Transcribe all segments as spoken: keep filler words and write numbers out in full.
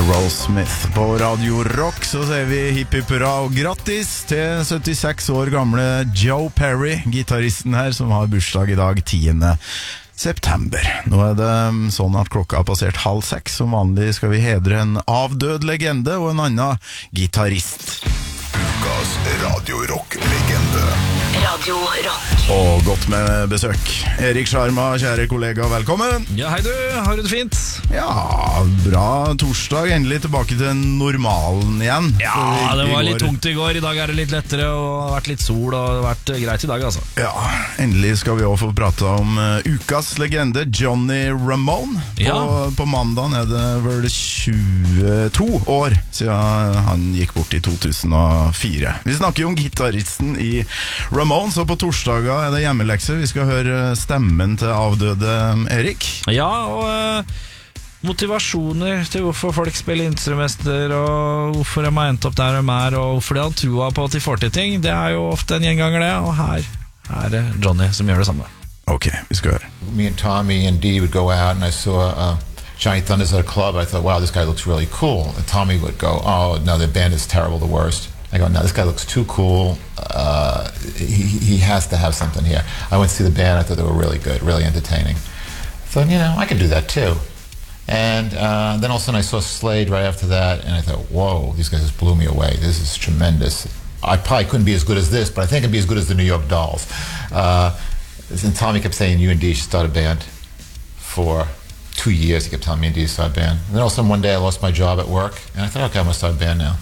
Aerosmith på Radio Rock. Så sier vi hipp hipp hurra og grattis til syttiseks år gamle Joe Perry, gitaristen her, som har bursdag i dag tiende september. Nå er det sånn at klokka har passert halv seks. Som vanlig skal vi hedre en avdød legende og en annen gitarist. Ukas Radio Rock-legende. Radio Rock. Og godt med besøk. Erik Sjarma, kjære kollega, velkommen. Ja, hei du, har du det fint? Ja, bra torsdag, endelig tilbake til normalen igjen. Ja, det var litt går... tungt i går, i dag er det litt lettere, og det har vært litt sol, og det har vært greit i dag, altså. Ja, endelig skal vi også få prate om uh, ukas legende, Johnny Ramone. På, ja. på mandagen er det vel tjueto år siden han gikk bort i to tusen og fire. Vi snakker jo om gitaristen i Ramone, så på torsdager er det hjemmelekse. Vi skal høre stemmen til avdøde Erik. Ja, og uh, motivasjoner til hvorfor folk spiller instrumenter, og hvorfor de har endt opp der de er, og hvorfor de har troa på at de får til ting. Det er jo ofte en gjenganger, det, og her er det Johnny som gjør det samme. Ok, vi skal høre. Me and Tommy and Dee would go out, and I saw uh, Johnny Thunders at a club. I thought, wow, this guy looks really cool. And Tommy would go, oh, no, the band is terrible, the worst. I go, no, this guy looks too cool. Uh, he, he has to have something here. I went to see the band. I thought they were really good, really entertaining. So, you know, I could do that too. And uh, then all of a sudden I saw Slade right after that, and I thought, whoa, these guys just blew me away. This is tremendous. I probably couldn't be as good as this, but I think I'd be as good as the New York Dolls. Uh, and Tommy kept saying, you and Dee should start a band. For two years he kept telling me and Dee to start a band. And then all of a sudden one day I lost my job at work, and I thought, okay, I'm going to start a band now.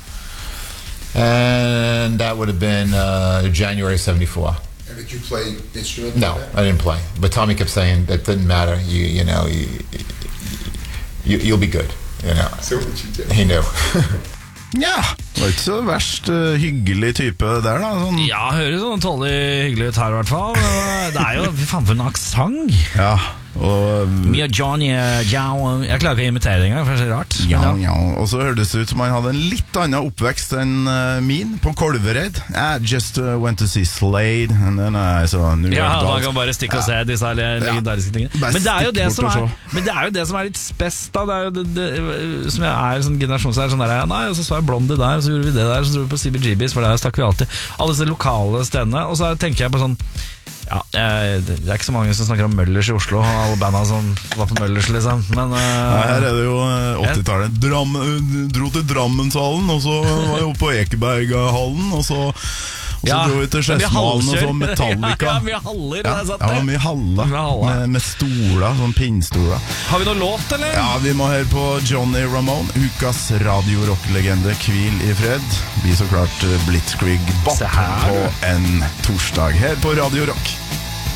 And that would have been uh, January of seventy-four. And did you play instruments? No, I didn't play. But Tommy kept saying that didn't matter. You, you know, you, you, you'll be good. You know. So what did you do? He knew. Ja, det var ikke så verst uh, hyggelig type der da sånn. Ja, høres sånn tålig hyggelig ut her i hvert fall. Det er jo, fy faen for en aksent. Ja, og Mia Johnny, Jow. Jeg klarer ikke å imitere det engang, for det er så rart. ja, Men ja. Og så hørtes det ut som han hadde en litt annen oppvekst enn uh, min på Kolvereid. I just uh, went to see Slade, and then I saw New York Ja, man Dolls. kan bare stikke og se disse her legendariske tingene. Bare Men det er jo stikk det bort som og er, se. men det er jo det som er litt spes da. Det er jo det, det, som jeg er sånn generasjon så er det sånn der, nei, og så så jeg Blondie der, og så gjorde vi det der, og så dro vi på C B G B's, for der stakk vi alltid alle disse lokale stedene. Og så tenker jeg på sånn, ja, jeg, det er ikke så mange som snakker om Møllers i Oslo, alle banda som var på Møllers liksom. Men uh, Nei, her er det jo uh, åttitallet. Dram, uh, dro til Drammenshallen, og så var jeg oppe på Ekeberghallen, og så Og så Ja, dro vi til det blir Skedsmalen og så halvkjør. Metallica. Ja, ja, mye haller, Ja, det er sant ja, det. mye haller Mye haller. med, med stoler, sånn pinnstoler. Har vi noe låt, eller? Ja, vi må høre på Johnny Ramone, ukas Radio Rock-legende. Hvil i fred. Blir så klart uh, Blitzkrieg Bop Se her, på du. en torsdag her på Radio Rock.